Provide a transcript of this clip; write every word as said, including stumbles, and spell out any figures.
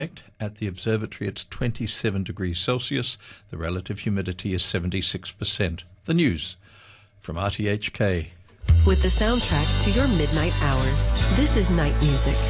At the observatory, it's twenty-seven degrees Celsius. The relative humidity is seventy-six percent. The news from R T H K. With the soundtrack to your midnight hours, this is Night Music.